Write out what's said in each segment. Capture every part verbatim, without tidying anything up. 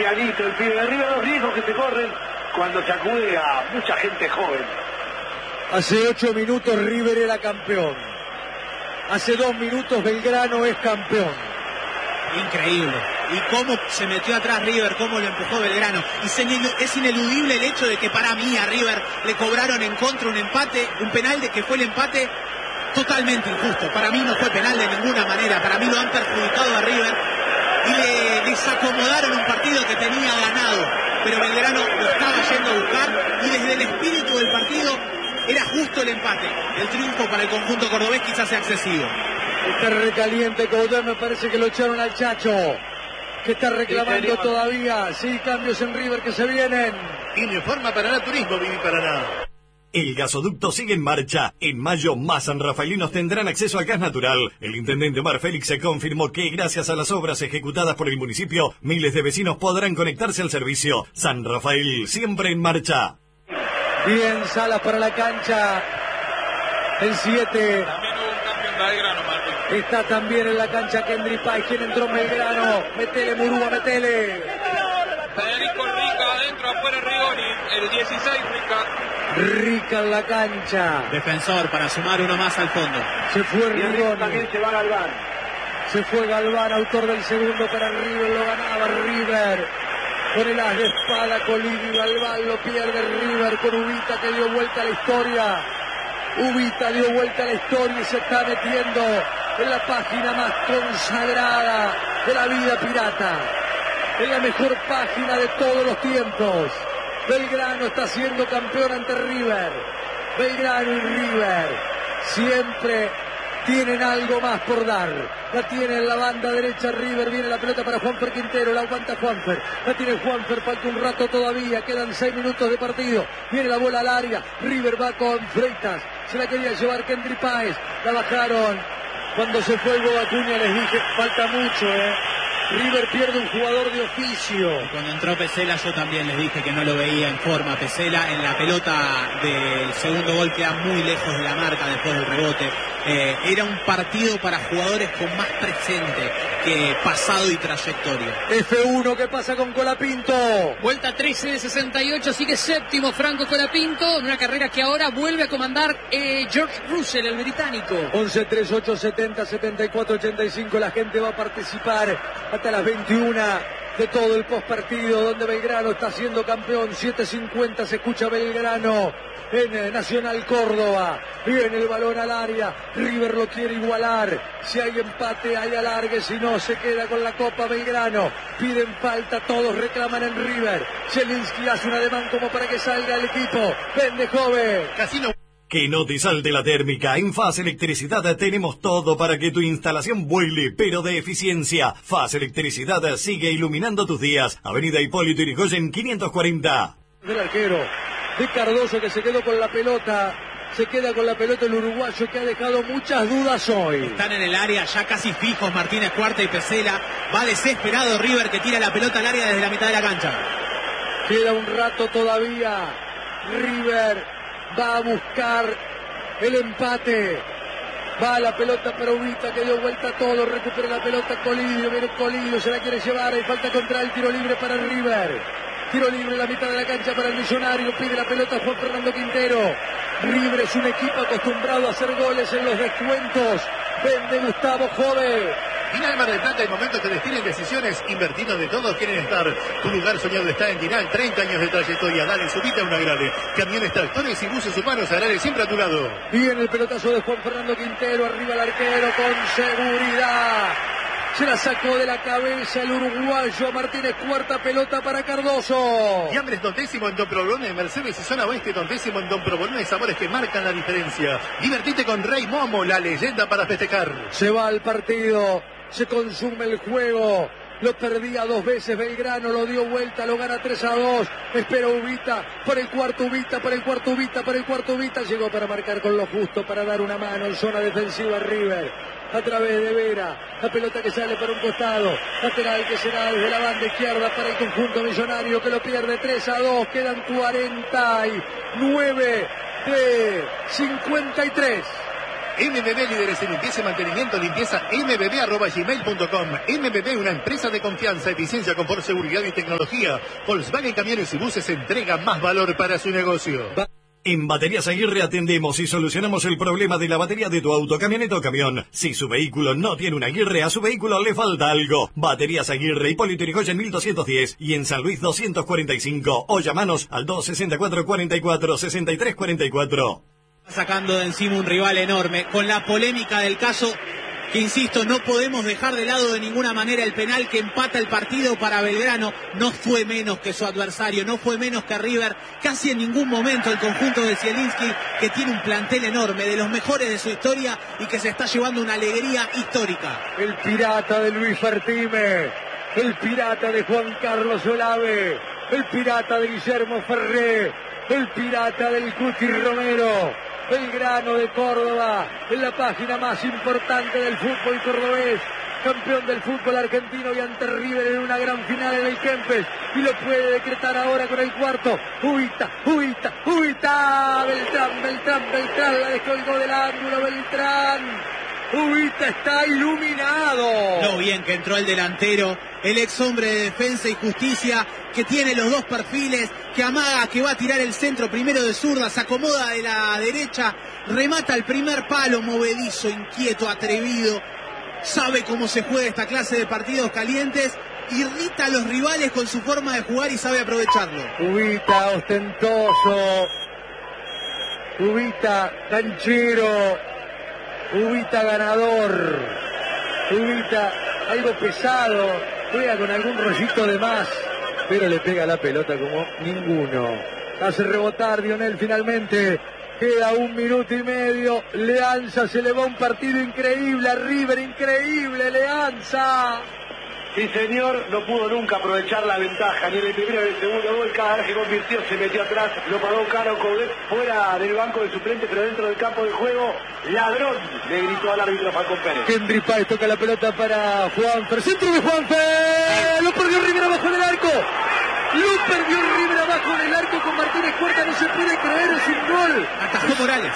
livianito el pibe de River, los riesgos que se corren cuando se acude a mucha gente joven. Hace ocho minutos River era campeón. Hace dos minutos Belgrano es campeón. Increíble. Y cómo se metió atrás River, cómo lo empujó Belgrano. Y se, es ineludible el hecho de que para mí a River le cobraron en contra un empate, un penal de que fue el empate totalmente injusto. Para mí no fue penal de ninguna manera. Para mí lo han perjudicado a River y le desacomodaron un partido que tenía ganado. Pero Belgrano lo estaba yendo a buscar y desde el espíritu del partido era justo el empate. El triunfo para el conjunto cordobés quizás sea excesivo. Está recaliente Coudet, me parece que lo echaron al Chacho, que está reclamando sí, todavía. Sí, cambios en River que se vienen. Informa Paraná Turismo, Vivi Paraná. El gasoducto sigue en marcha. En mayo, más sanrafalinos tendrán acceso al gas natural. El intendente Omar Félix se confirmó que, gracias a las obras ejecutadas por el municipio, miles de vecinos podrán conectarse al servicio. San Rafael, siempre en marcha. Bien, Salas para la cancha. El siete. También hubo un cambio en Belgrano, Martín. Está también en la cancha Kendry Páez. ¿Quién entró en Belgrano? Metele, Murúa, metele. Federico Rica, adentro, afuera Rigoni. El dieciséis, Rica. Rica en la cancha. Defensor para sumar uno más al fondo. Se fue Rigoni. También se va Galván. Se fue Galván, autor del segundo para River. Lo ganaba River. Con el as de espada, Colini, Galván lo pierde River con Ubita que dio vuelta a la historia. Ubita dio vuelta a la historia y se está metiendo en la página más consagrada de la vida pirata. En la mejor página de todos los tiempos. Belgrano está siendo campeón ante River. Belgrano y River siempre tienen algo más por dar. La tiene en la banda derecha River. Viene la pelota para Juanfer Quintero. La aguanta Juanfer. La tiene Juanfer. Falta un rato todavía. Quedan seis minutos de partido. Viene la bola al área. River va con Freitas. Se la quería llevar Kendry Páez. La bajaron. Cuando se fue el Acuña les dije, falta mucho, ¿eh? River pierde un jugador de oficio. Y cuando entró Pesela yo también les dije que no lo veía en forma. Pesela en la pelota del segundo gol queda muy lejos de la marca después del rebote. Eh, era un partido para jugadores con más presente que pasado y trayectoria. F uno, ¿qué pasa con Colapinto? Vuelta trece de sesenta y ocho, sigue séptimo Franco Colapinto, en una carrera que ahora vuelve a comandar eh, George Russell, el británico. once, tres, ocho, setenta, setenta y cuatro, ochenta y cinco, la gente va a participar hasta las veintiuna de todo el postpartido, donde Belgrano está siendo campeón. Siete cincuenta se escucha Belgrano en Nacional Córdoba. Viene el balón al área. River lo quiere igualar. Si hay empate, hay alargue. Si no, se queda con la Copa Belgrano. Piden falta, todos reclaman en River. Zielinski hace un ademán como para que salga el equipo. Vende joven. Casino. Que no te salte la térmica. En Faz Electricidad tenemos todo para que tu instalación vuele, pero de eficiencia. Faz Electricidad sigue iluminando tus días. Avenida Hipólito Yrigoyen quinientos cuarenta. El arquero de Cardoso que se quedó con la pelota. Se queda con la pelota el uruguayo que ha dejado muchas dudas hoy. Están en el área ya casi fijos Martínez Cuarta y Pesela. Va desesperado River que tira la pelota al área desde la mitad de la cancha. Queda un rato todavía. River va a buscar el empate. Va la pelota para Ubita que dio vuelta a todo. Recupera la pelota Colidio. Viene Colidio, se la quiere llevar. Hay falta contra el tiro libre para River. Tiro libre en la mitad de la cancha para el Millonario. Pide la pelota Juan Fernando Quintero. River es un equipo acostumbrado a hacer goles en los descuentos. Vende Gustavo Jove. Dinal Mar del Plata, el momento que definen decisiones. Invertidos de todos quieren estar. Tu lugar soñado está en Dinal. treinta años de trayectoria. Dale, subite a un agrade. Camiones, tractores y buses humanos. Agrade siempre a tu lado. Viene el pelotazo de Juan Fernando Quintero. Arriba el arquero con seguridad. Se la sacó de la cabeza el uruguayo Martínez Cuarta. Pelota para Cardoso. Fiambres Tontésimo en Don Provolone, Mercedes y Zona Oeste. Tontésimo en Don Provolone, sabores que marcan la diferencia. Divertite con Rey Momo, la leyenda para festejar. Se va al partido, se consume el juego. Lo perdía dos veces Belgrano, lo dio vuelta, lo gana tres a dos. Espera Ubita, por el cuarto Ubita, por el cuarto Ubita, por el cuarto Ubita. Llegó para marcar con lo justo, para dar una mano en zona defensiva River. A través de Vera, la pelota que sale para un costado. Lateral que será desde la banda izquierda para el conjunto millonario que lo pierde tres a dos. Quedan cuarenta y nueve de cincuenta y tres. M B B, líderes en limpieza y mantenimiento, limpieza mbb arroba gmail punto com. M B B, una empresa de confianza, eficiencia, confort, seguridad y tecnología. Volkswagen Camiones y Buses entrega más valor para su negocio. En Baterías Aguirre atendemos y solucionamos el problema de la batería de tu auto, camioneta o camión. Si su vehículo no tiene una Aguirre, a su vehículo le falta algo. Baterías Aguirre, Hipólito Yrigoyen mil doscientos diez y en San Luis doscientos cuarenta y cinco. O llamanos al dos sesenta y cuatro, cuarenta y cuatro, sesenta y tres cuarenta y cuatro. Sacando de encima un rival enorme, con la polémica del caso, que insisto, no podemos dejar de lado de ninguna manera el penal que empata el partido para Belgrano. No fue menos que su adversario, no fue menos que River, casi en ningún momento el conjunto de Zielinski, que tiene un plantel enorme, de los mejores de su historia y que se está llevando una alegría histórica. El pirata de Luis Fertime, el pirata de Juan Carlos Olave, el pirata de Guillermo Ferré, el pirata del Cuti Romero. Belgrano de Córdoba, en la página más importante del fútbol cordobés, campeón del fútbol argentino y ante River en una gran final en el Kempes, y lo puede decretar ahora con el cuarto. Ubita, Ubita, Ubita, Beltrán, Beltrán, Beltrán, la descolgó del ángulo, Beltrán. Ubita está iluminado. Lo bien que entró el delantero, el ex hombre de Defensa y Justicia, que tiene los dos perfiles, que amaga, que va a tirar el centro primero de zurda, se acomoda de la derecha, remata el primer palo, movedizo, inquieto, atrevido, sabe cómo se juega esta clase de partidos calientes, irrita a los rivales con su forma de jugar y sabe aprovecharlo. Ubita ostentoso, Ubita canchero, Ubita ganador, Ubita algo pesado, juega con algún rollito de más, pero le pega la pelota como ninguno. Hace rebotar Dionel finalmente. Queda un minuto y medio. Leanza se le va un partido increíble a River, increíble Leanza. Sí, señor, no pudo nunca aprovechar la ventaja, ni en el primero ni en el segundo gol. Cada vez que convirtió se metió atrás, lo pagó caro Coudet fuera del banco de suplente, pero dentro del campo de juego, ladrón, le gritó al árbitro Falcón Pérez. Kendry Páez toca la pelota para Juanfer, centro de Juanfer, lo perdió River abajo del arco, lo perdió River abajo del arco con Martínez Cuarta, no se puede creer, es un gol. Atajó Morales.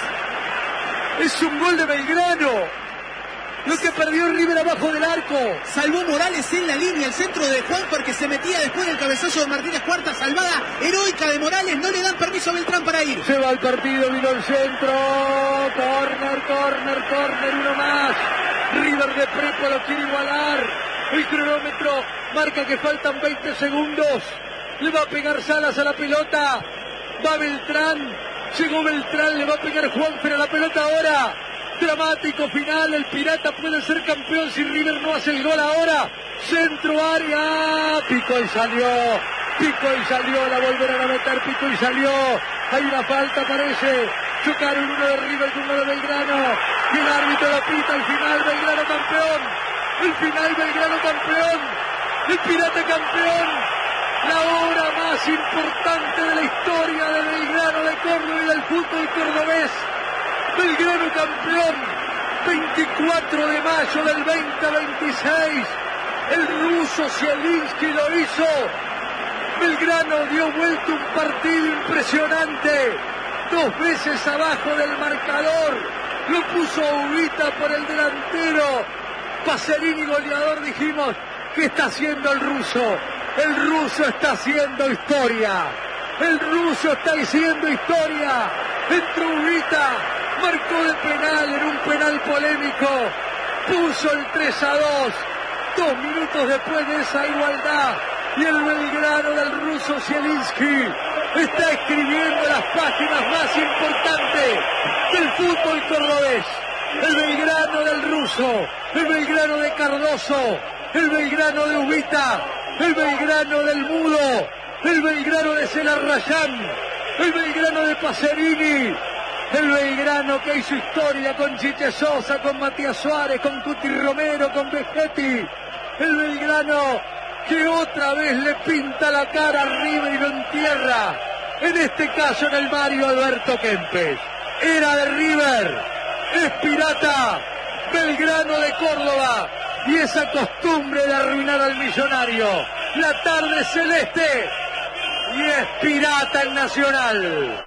Es un gol de Belgrano. Lo que perdió River abajo del arco. Salvó Morales en la línea, el centro de Juanfer que se metía después del cabezazo de Martínez Cuarta, salvada heroica de Morales, no le dan permiso a Beltrán para ir. Se va el partido, vino el centro, corner, corner, corner, uno más. River de Prepo lo quiere igualar. El cronómetro marca que faltan veinte segundos. Le va a pegar Salas a la pelota. Va Beltrán, llegó Beltrán, le va a pegar Juanfer a la pelota ahora. Dramático final, el Pirata puede ser campeón si River no hace el gol ahora. Centro área, picó y salió, picó y salió, la volverán a meter, picó y salió. Hay una falta parece, chocaron uno de River con uno de Belgrano. Y el árbitro lo pita, al final Belgrano campeón, el final Belgrano campeón, el Pirata campeón. La obra más importante de la historia de Belgrano de Córdoba y del fútbol cordobés. Belgrano campeón, veinticuatro de mayo del veinte veintiséis, el ruso Zielinski lo hizo. Belgrano dio vuelta un partido impresionante, dos veces abajo del marcador, lo puso Ubita por el delantero, Pacerini goleador, dijimos, ¿qué está haciendo el ruso? El ruso está haciendo historia, el ruso está haciendo historia, entró Ubita, marcó de penal en un penal polémico, puso el tres a dos, dos minutos después de esa igualdad, y el Belgrano del ruso Zielinski está escribiendo las páginas más importantes del fútbol cordobés. El Belgrano del ruso, el Belgrano de Cardoso, el Belgrano de Ubita, el Belgrano del Mudo, el Belgrano de Celarrayán, el Belgrano de Pacerini, el Belgrano que hizo historia con Chiche Sosa, con Matías Suárez, con Cuti Romero, con Vegetti. El Belgrano que otra vez le pinta la cara a River y lo entierra. En este caso en el Mario Alberto Kempes. Era de River, es Pirata, Belgrano de Córdoba. Y esa costumbre de arruinar al millonario. La tarde celeste y es Pirata el Nacional.